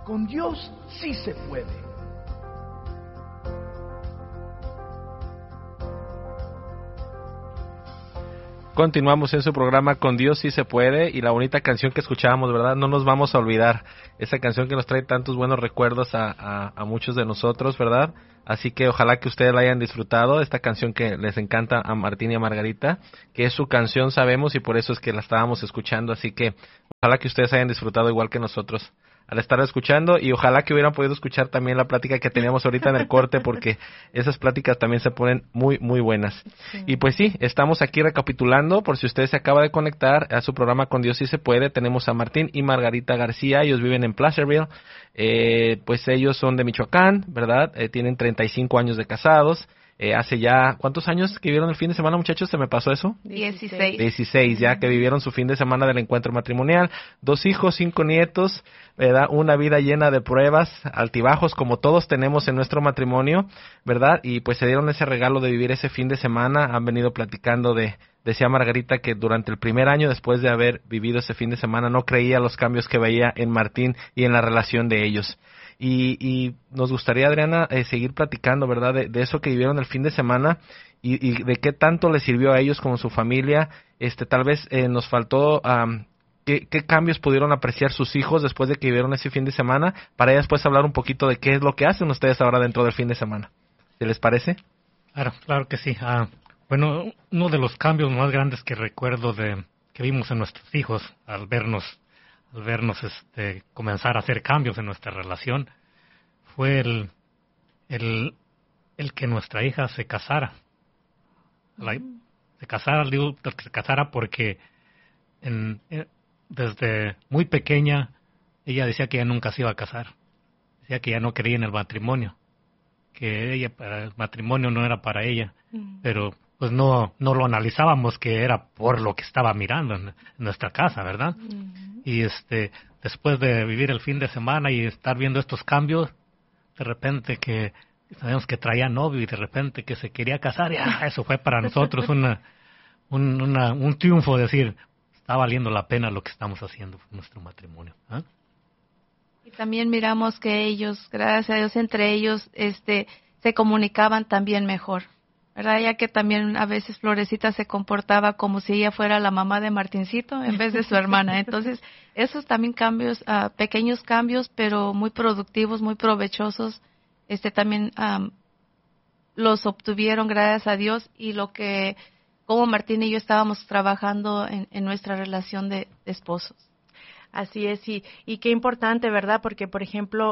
Con Dios sí se puede. Continuamos en su programa Con Dios sí se puede, y la bonita canción que escuchábamos, ¿verdad? No nos vamos a olvidar. Esa canción que nos trae tantos buenos recuerdos a muchos de nosotros, ¿verdad? Así que ojalá que ustedes la hayan disfrutado, esta canción que les encanta a Martín y a Margarita, que es su canción, sabemos, y por eso es que la estábamos escuchando. Así que ojalá que ustedes hayan disfrutado igual que nosotros al estar escuchando, y ojalá que hubieran podido escuchar también la plática que teníamos ahorita en el corte, porque esas pláticas también se ponen muy, muy buenas. Sí. Y pues sí, estamos aquí recapitulando, por si usted se acaba de conectar a su programa Con Dios sí se puede. Tenemos a Martín y Margarita García, ellos viven en Placerville, pues ellos son de Michoacán, ¿verdad? Tienen 35 años de casados. Hace ya, ¿cuántos años que vivieron el fin de semana, muchachos? ¿Se me pasó eso? 16. 16, ya que vivieron su fin de semana del encuentro matrimonial. 2 hijos, 5 nietos, ¿verdad? Una vida llena de pruebas, altibajos, como todos tenemos en nuestro matrimonio, ¿verdad? Y pues se dieron ese regalo de vivir ese fin de semana. Han venido platicando decía Margarita que durante el primer año, después de haber vivido ese fin de semana, no creía los cambios que veía en Martín y en la relación de ellos. Y nos gustaría, Adriana, seguir platicando, ¿verdad? De eso que vivieron el fin de semana y de qué tanto les sirvió a ellos como su familia. Tal vez nos faltó qué cambios pudieron apreciar sus hijos después de que vivieron ese fin de semana, para ya después hablar un poquito de qué es lo que hacen ustedes ahora dentro del fin de semana. ¿Se les parece? Claro que sí. Bueno, uno de los cambios más grandes que recuerdo que vimos en nuestros hijos al vernos comenzar a hacer cambios en nuestra relación fue el que nuestra hija se casara. Se casara porque desde muy pequeña ella decía que ella nunca se iba a casar. Decía que ella no creía en el matrimonio, que el matrimonio no era para ella, pero pues no lo analizábamos que era por lo que estaba mirando en nuestra casa, ¿verdad? Y después de vivir el fin de semana y estar viendo estos cambios, de repente que sabemos que traía novio y de repente que se quería casar, eso fue para nosotros un triunfo, decir, está valiendo la pena lo que estamos haciendo en nuestro matrimonio. Y también miramos que ellos, gracias a Dios, entre ellos se comunicaban también mejor, ¿verdad? Ya que también a veces Florecita se comportaba como si ella fuera la mamá de Martincito en vez de su hermana. Entonces, esos también cambios, pequeños cambios, pero muy productivos, muy provechosos, también los obtuvieron gracias a Dios, y como Martín y yo estábamos trabajando en nuestra relación de esposos. Así es, y qué importante, ¿verdad? Porque, por ejemplo,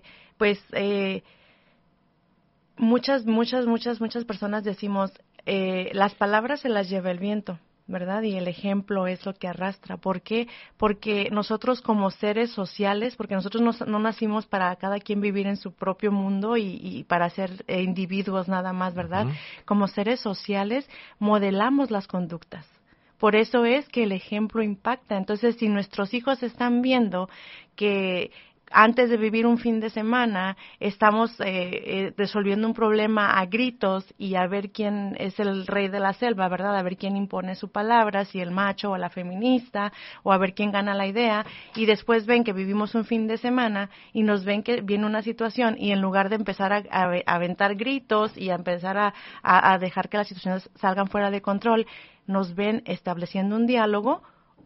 muchas personas decimos, las palabras se las lleva el viento, ¿verdad? Y el ejemplo es lo que arrastra. ¿Por qué? Porque nosotros como seres sociales, porque nosotros no nacimos para cada quien vivir en su propio mundo y para ser individuos nada más, ¿verdad? Uh-huh. Como seres sociales modelamos las conductas. Por eso es que el ejemplo impacta. Entonces, si nuestros hijos están viendo que antes de vivir un fin de semana estamos resolviendo un problema a gritos y a ver quién es el rey de la selva, ¿verdad? A ver quién impone su palabra, si el macho o la feminista, o a ver quién gana la idea, y después ven que vivimos un fin de semana y nos ven que viene una situación, y en lugar de empezar a aventar gritos y a empezar a dejar que las situaciones salgan fuera de control, nos ven estableciendo un diálogo,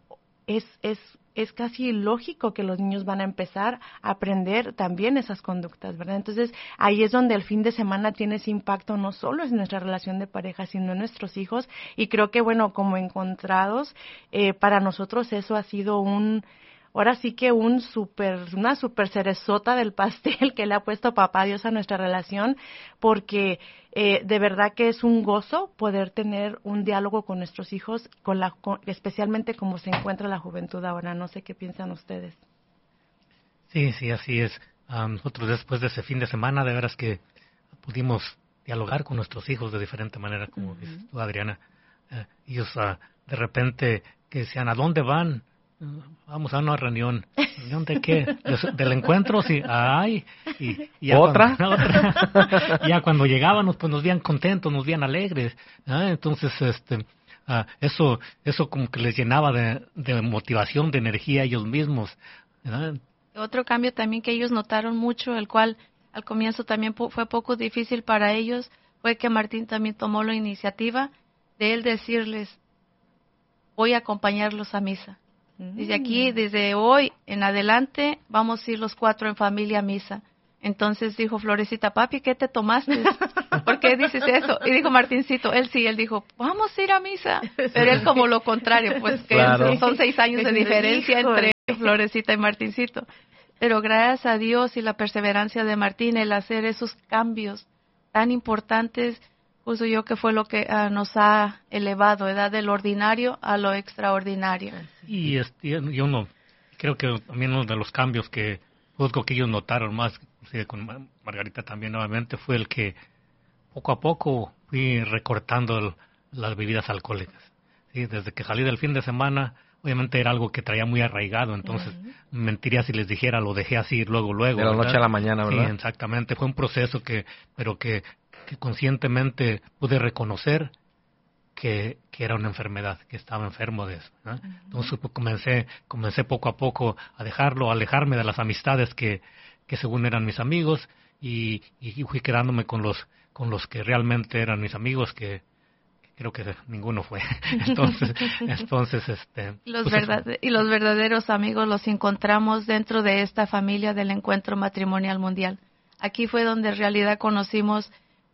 es casi lógico que los niños van a empezar a aprender también esas conductas, ¿verdad? Entonces, ahí es donde el fin de semana tiene ese impacto no solo en nuestra relación de pareja, sino en nuestros hijos, y creo que, bueno, como encontrados, para nosotros eso ha sido ahora sí que una super cerezota del pastel que le ha puesto papá Dios a nuestra relación, porque de verdad que es un gozo poder tener un diálogo con nuestros hijos, especialmente como se encuentra la juventud ahora. No sé qué piensan ustedes. Sí, así es. Nosotros después de ese fin de semana, de veras que pudimos dialogar con nuestros hijos de diferente manera, como dices tú, Adriana. Ellos de repente que decían, ¿a dónde van? Vamos a una reunión. ¿Reunión de qué? ¿Del encuentro? Sí. Ay. Y ya ¿Otra? Ya cuando llegábamos, pues nos veían contentos, nos veían alegres. Entonces, eso como que les llenaba de motivación, de energía a ellos mismos. Otro cambio también que ellos notaron mucho, el cual al comienzo también fue poco difícil para ellos, fue que Martín también tomó la iniciativa de él decirles, voy a acompañarlos a misa. Desde aquí, desde hoy en adelante, vamos a ir los 4 en familia a misa. Entonces dijo Florecita, papi, ¿qué te tomaste? ¿Por qué dices eso? Y dijo Martincito, él dijo, vamos a ir a misa. Pero él como lo contrario, pues que claro. son 6 años de diferencia entre Florecita y Martincito. Pero gracias a Dios y la perseverancia de Martín, el hacer esos cambios tan importantes, puso yo que fue lo que nos ha elevado, ¿verdad? Del ordinario a lo extraordinario. Y yo no, creo que también uno de los cambios que juzgo que ellos notaron más, con Margarita también nuevamente, fue el que poco a poco fui recortando las bebidas alcohólicas. ¿Sí? Desde que salí del fin de semana, obviamente era algo que traía muy arraigado, entonces mentiría si les dijera, lo dejé así luego. De la noche a la mañana, ¿verdad? Sí, exactamente. Fue un proceso pero que conscientemente pude reconocer que era una enfermedad, que estaba enfermo de eso, ¿no? Entonces pues, comencé poco a poco a dejarlo, a alejarme de las amistades que según eran mis amigos y fui quedándome con los que realmente eran mis amigos, que creo que ninguno fue. entonces y los verdaderos amigos los encontramos dentro de esta familia del Encuentro Matrimonial Mundial. Aquí fue donde en realidad conocimos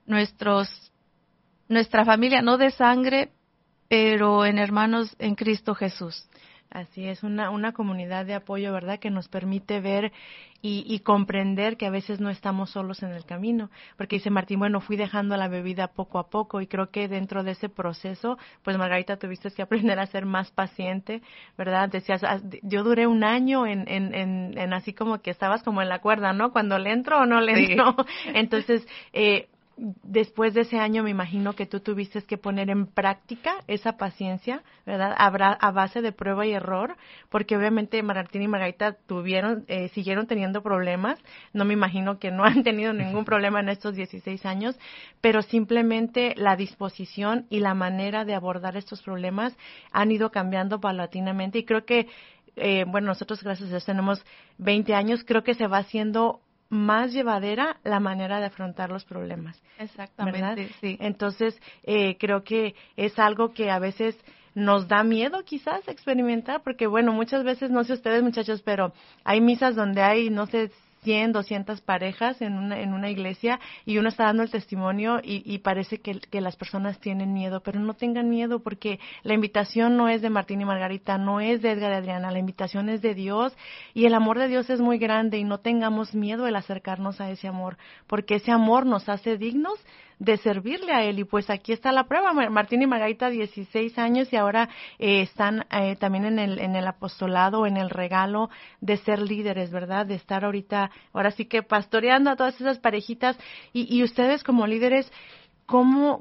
nuestra familia, no de sangre, pero en hermanos en Cristo Jesús. Así es, una comunidad de apoyo, ¿verdad?, que nos permite ver y comprender que a veces no estamos solos en el camino. Porque dice Martín, bueno, fui dejando la bebida poco a poco, y creo que dentro de ese proceso, pues Margarita, tuviste que aprender a ser más paciente, ¿verdad? Decías, yo duré un año en así como que estabas como en la cuerda, ¿no? Cuando le entro o no le entro. Sí. Entonces, después de ese año me imagino que tú tuviste que poner en práctica esa paciencia, ¿verdad? A base de prueba y error, porque obviamente Martín y Margarita siguieron teniendo problemas. No me imagino que no han tenido ningún problema en estos 16 años, pero simplemente la disposición y la manera de abordar estos problemas han ido cambiando paulatinamente, y creo que, nosotros gracias a Dios tenemos 20 años, creo que se va haciendo más llevadera la manera de afrontar los problemas. Exactamente, ¿verdad? Sí. Entonces, creo que es algo que a veces nos da miedo quizás experimentar, porque muchas veces, no sé ustedes muchachos, pero hay misas donde hay, no sé, 100, 200 parejas en una iglesia, y uno está dando el testimonio y parece que las personas tienen miedo, pero no tengan miedo, porque la invitación no es de Martín y Margarita, no es de Edgar y Adriana, la invitación es de Dios, y el amor de Dios es muy grande, y no tengamos miedo el acercarnos a ese amor, porque ese amor nos hace dignos de servirle a Él. Y pues aquí está la prueba. Martín y Margarita, 16 años, y ahora están también en el apostolado, en el regalo de ser líderes, ¿verdad? De estar ahora sí que pastoreando a todas esas parejitas. Y ustedes como líderes, ¿cómo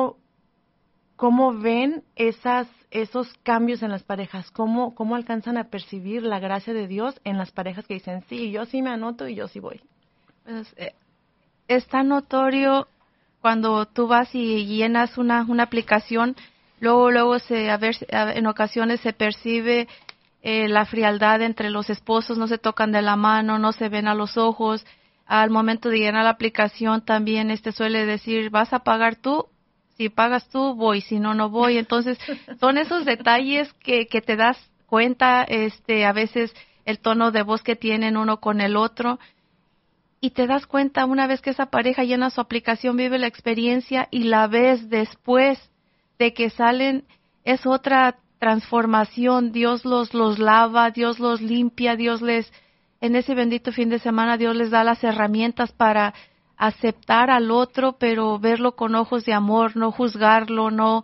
ven esos cambios en las parejas? ¿Cómo alcanzan a percibir la gracia de Dios en las parejas que dicen, sí, yo sí me anoto y yo sí voy? Pues, es tan notorio cuando tú vas y llenas una aplicación, luego en ocasiones se percibe la frialdad entre los esposos, no se tocan de la mano, no se ven a los ojos. Al momento de llenar la aplicación también suele decir, ¿vas a pagar tú? Si pagas tú, voy, si no, no voy. Entonces, son esos detalles que te das cuenta, a veces el tono de voz que tienen uno con el otro. Y te das cuenta, una vez que esa pareja llena su aplicación, vive la experiencia, y la ves después de que salen, es otra transformación. Dios los lava, Dios los limpia, en ese bendito fin de semana, Dios les da las herramientas para aceptar al otro, pero verlo con ojos de amor, no juzgarlo, no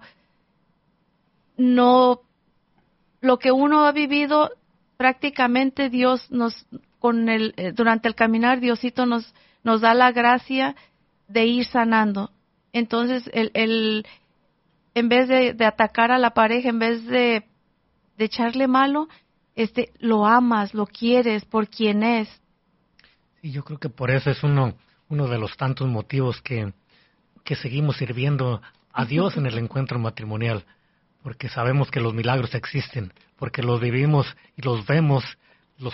lo que uno ha vivido, prácticamente Dios durante el caminar, Diosito nos da la gracia de ir sanando. Entonces, en vez de atacar a la pareja, en vez de echarle malo, lo amas, lo quieres por quien es. Sí, yo creo que por eso es uno de los tantos motivos que seguimos sirviendo a Dios en el encuentro matrimonial, porque sabemos que los milagros existen, porque los vivimos y los vemos, los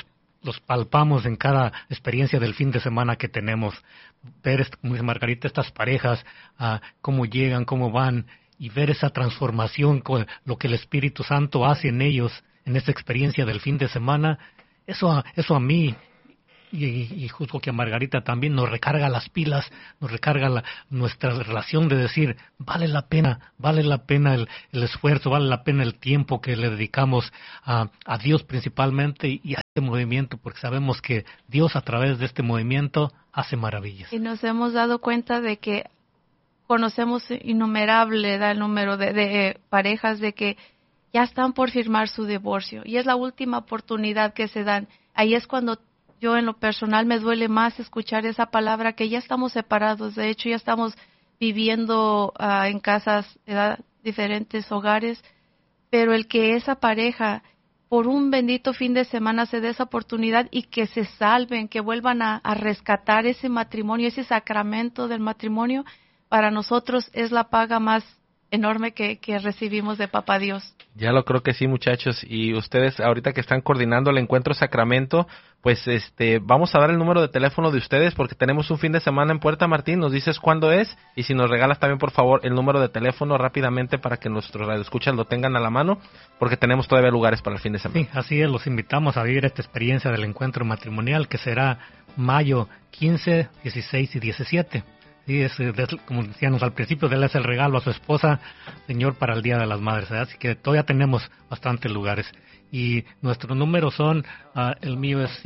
los palpamos en cada experiencia del fin de semana que tenemos. Ver, como dice Margarita, estas parejas, cómo llegan, cómo van, y ver esa transformación, lo que el Espíritu Santo hace en ellos, en esta experiencia del fin de semana, eso a mí, y justo que a Margarita también, nos recarga las pilas, nos recarga nuestra relación de decir, vale la pena el esfuerzo, vale la pena el tiempo que le dedicamos a Dios principalmente y a este movimiento, porque sabemos que Dios a través de este movimiento hace maravillas. Y nos hemos dado cuenta de que conocemos innumerable el número de parejas de que ya están por firmar su divorcio y es la última oportunidad que se dan. Ahí es cuando yo en lo personal me duele más escuchar esa palabra, que ya estamos separados, de hecho ya estamos viviendo en casas, diferentes hogares, pero el que esa pareja por un bendito fin de semana se dé esa oportunidad y que se salven, que vuelvan a rescatar ese matrimonio, ese sacramento del matrimonio, para nosotros es la paga más enorme que recibimos de Papá Dios. Ya lo creo que sí, muchachos. Y ustedes ahorita que están coordinando el Encuentro Sacramento, pues vamos a dar el número de teléfono de ustedes porque tenemos un fin de semana en puerta. Martín, nos dices cuándo es y si nos regalas también por favor el número de teléfono rápidamente para que nuestros radioescuchas lo tengan a la mano, porque tenemos todavía lugares para el fin de semana. Sí, así es, los invitamos a vivir esta experiencia del encuentro matrimonial que será mayo 15, 16 y 17. Sí, como decíamos al principio, él es el regalo a su esposa, Señor, para el Día de las Madres, ¿verdad? Así que todavía tenemos bastantes lugares. Y nuestros números son, el mío es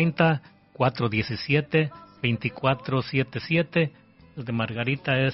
530-417-2477, el de Margarita es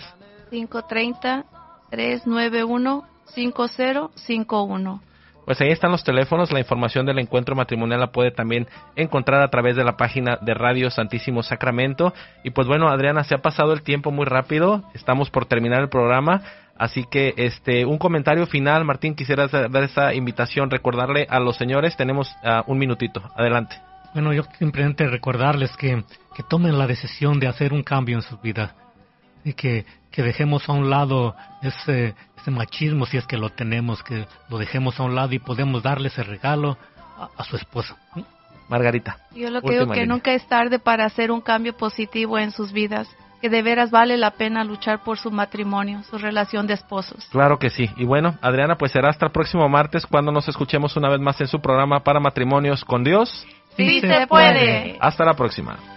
530-391-5051. Pues ahí están los teléfonos, la información del encuentro matrimonial la puede también encontrar a través de la página de Radio Santísimo Sacramento. Y pues bueno, Adriana, se ha pasado el tiempo muy rápido, estamos por terminar el programa, así que un comentario final, Martín, quisiera dar esa invitación, recordarle a los señores, tenemos un minutito, adelante. Bueno, yo simplemente recordarles que tomen la decisión de hacer un cambio en su vida, y que dejemos a un lado ese machismo, si es que lo tenemos, que lo dejemos a un lado y podemos darle ese regalo a su esposa. Margarita. Yo lo que digo que nunca es tarde para hacer un cambio positivo en sus vidas, que de veras vale la pena luchar por su matrimonio, su relación de esposos. Claro que sí. Y bueno, Adriana, pues será hasta el próximo martes cuando nos escuchemos una vez más en su programa Para Matrimonios con Dios. ¡Sí se puede! Hasta la próxima.